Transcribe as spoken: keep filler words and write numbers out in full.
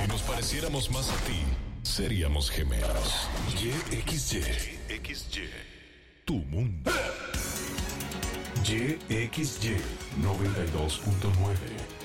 Si nos pareciéramos más a ti, seríamos gemelos. Y X Y. X Y. Tu mundo. Y X Y noventa y dos punto nueve.